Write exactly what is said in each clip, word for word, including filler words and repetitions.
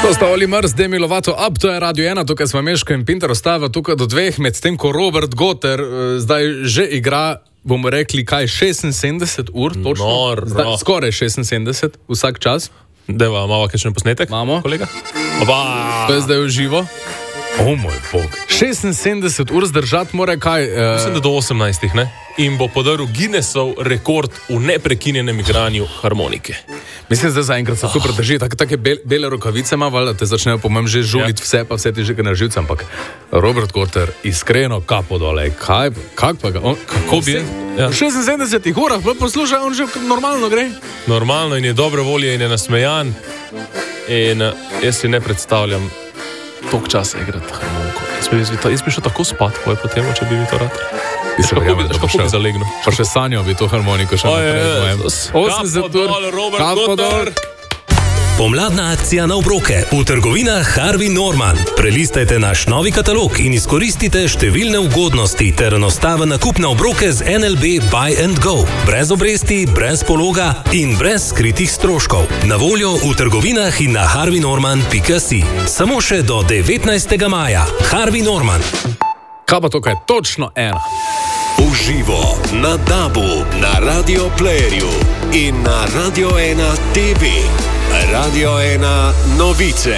To sta Oli Mrs, Demi Lovato Up, to je Radio ena, tukaj smo Meško in Pinter, ostava tukaj do dveh, med tem, ko Robert Goter uh, zdaj že igra, bomo rekli, kaj, šestinsedemdeset ur, točno? Nor, zdaj, skoraj šestinsedemdeset, vsak čas. Deva, imamo kakšen posnetek? Imamo. Kolega? Oba! To je zdaj v živo. O moj bog. šestinsedemdeset ur zdržati mora kaj? Uh... Mislim, da do osemnajstih, ne? In bo podaril Guinnessov rekord v neprekinjenem igranju harmonike. Mislim, da zaenkrat se super drži. Take, take bel, bele rokavice ima, valjda te začnejo po mojem že žuliti ja. vse, pa vse ti že na živce, ampak Robert Goter, iskreno, kapo dole, kaj, kak pa ga, on, kako bi? Ja. V šestinsedemdesetih urah, pa poslušaj, on že normalno gre. Normalno in je dobre volje in je nasmejan. In jaz si ne predstavljam toliko časa igrati harmoniko. Jaz bi šel tako spat, ko je potem, če bi mi to rad. Kako bi zalegnil? Pa še sanjo bi to harmoniko še naprej. osemdeset ur, kapo dol. Pomladna akcija na obroke v trgovinah Harvey Norman. Prelistajte naš novi katalog in izkoristite številne ugodnosti ter enostaven nakup na obroke z N L B Buy and Go. Brez obresti, brez pologa in brez skritih stroškov. Na voljo v trgovinah in na harvey norman pika si. Samo še do devetnajstega maja. Harvey Norman. Kaj pa tukaj? Točno ena. V živo na Dabu, na Radio Playerju in na Radio ena T V. Radio ena novice.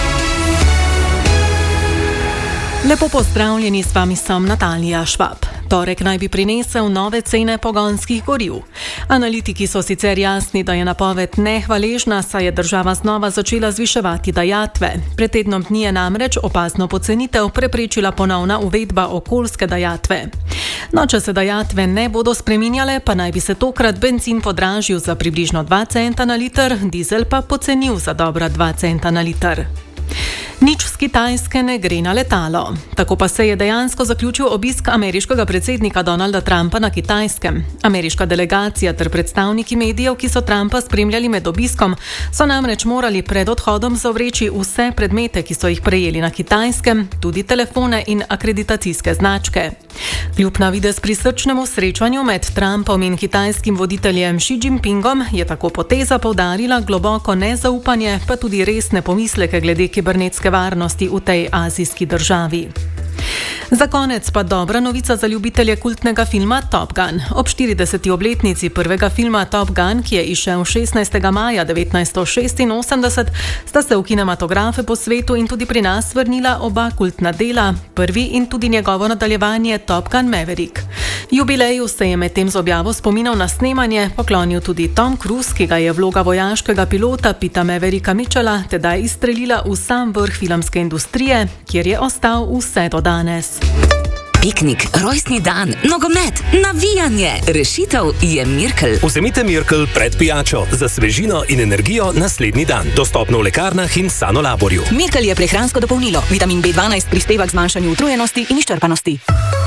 Lepo pozdravljeni, s vami sem Natalija Švab. Torek naj bi prinesel nove cene pogonskih goriv. Analitiki so sicer jasni, da je napoved nehvaležna, saj je država znova začela zviševati dajatve. Pred tednom dni je namreč opazno pocenitev preprečila ponovna uvedba okoljske dajatve. No, če se dajatve ne bodo spreminjale, pa naj bi se tokrat bencin podražil za približno dva centa na liter, dizel pa pocenil za dobra dva centa na liter. Nič z Kitajske ne gre na letalo. Tako pa se je dejansko zaključil obisk ameriškega predsednika Donalda Trumpa na Kitajskem. Ameriška delegacija ter predstavniki medijev, ki so Trumpa spremljali med obiskom, so namreč morali pred odhodom zavreči vse predmete, ki so jih prejeli na Kitajskem, tudi telefone in akreditacijske značke. Kljub na videz prisrčnemu srečanju med Trumpom in kitajskim voditeljem Xi Jinpingom je tako poteza poudarila globoko nezaupanje, pa tudi resne pomisleke glede kibernetske varnosti v tej azijski državi. Za konec pa dobra novica za ljubitelje kultnega filma Top Gun. Ob štirideseti obletnici prvega filma Top Gun, ki je izšel šestnajstega maja devetnajststo šestinosemdeset, sta se v kinematografe po svetu in tudi pri nas vrnila oba kultna dela, prvi in tudi njegovo nadaljevanje Top Gun Maverick. Jubileju se je medtem z objavo spominov na snemanje poklonil tudi Tom Cruise, ki ga je vloga vojaškega pilota Pita Mavericka Mitchella tedaj izstrelila v sam vrh filmske industrije, kjer je ostal vse do danes. Piknik, rojstni dan, nogomet, navijanje. Rešitev je Mirkel. Vzemite Mirkel pred pijačo za svežino in energijo naslednji dan. Dostopno v lekarnah in Sanolaborju. Mirkel je prehransko dopolnilo. Vitamin B dvanajst prispeva k zmanjšanju utrujenosti in izčrpanosti.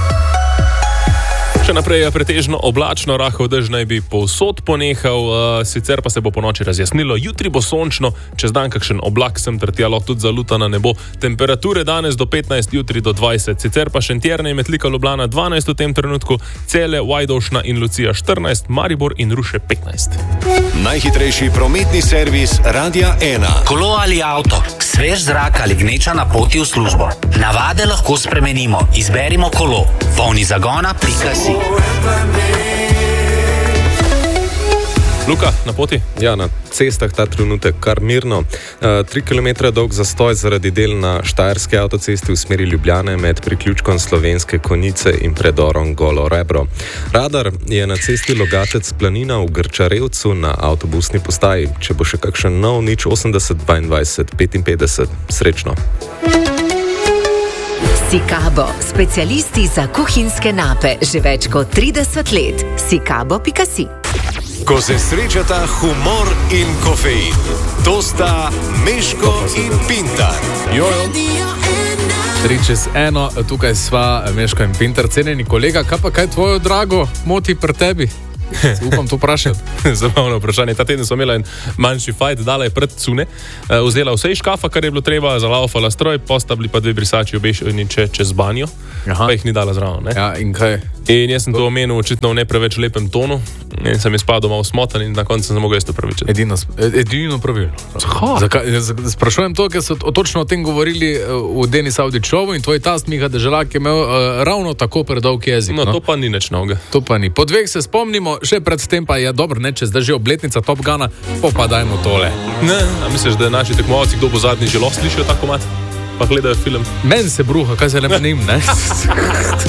Še naprej je pretežno oblačno, rahel dež naj bi povsod ponehal, uh, sicer pa se bo ponoči razjasnilo, jutri bo sončno, čez dan kakšen oblak sem trtja, lahko tudi zaluta na nebo. Temperature danes do petnajst, jutri do dvajset, sicer pa Šentjerne, Metlika, Ljubljana dvanajst v tem trenutku, Celje, Vajdovšna in Lucija štirinajst, Maribor in Ruše petnajst. Najhitrejši prometni servis Radia ena. Kolo ali avto, svež zrak ali gneča na poti v službo. Navade lahko spremenimo, izberimo kolo. Polni zagona, pika si. Luka, na poti? Ja, na cestah ta trenutek kar mirno. Uh, tri kilometre dolg zastoj zaradi del na Štajerski avtocesti v smeri Ljubljane med priključkom Slovenske Konjice in predorom Golo Rebro. Radar je na cesti Logatec Planina v Grčarevcu na avtobusni postaji. Če bo še kakšen nov, nič osemdeset dvaindvajset petinpetdeset. Srečno. Sikabo, specialisti za kuhinjske nape, že več kot trideset let. sikabo pika si. Ko se srečata humor in kofein, to sta Meško in Pintar. Jojo. Tri čez eno, tukaj sva Meško in Pintar. Cenjeni kolega, kaj pa kaj tvojo drago moti pri tebi? Upam to vprašati. Zabavno vprašanje. Ta teden smo imeli en manjši fajt, dala je pred cune, vzela vse iz škafa, kar je bilo treba, zalaufala stroj, posta bili pa dve brisači obešeni če čez banjo, Aha. pa jih ni dala zraven. Ne? Ja, in kaj? In jaz sem to omenil očitno v ne preveč lepem tonu in sem izpadel malo smotan in na koncu sem se mogel isto pravičiti. Edino, edino pravilno. Zakaj? Sprašujem to, ker so točno o tem govorili v Denis Audić šovu in tvoj tast Miha Deželak je imel uh, ravno tako predolg jezik. No, no, to pa ni nič novega. To pa ni. Po dveh se spomnimo, še pred tem pa je dobro, ne, če zdaj že obletnica Top Guna, pa dajmo tole. Ne, a misliš, da naši tekmovalci, kdo bo zadnji, že lahko slišijo tako mat? Pa gledajo film. Meni se bruha, kaj se ne menim, ne?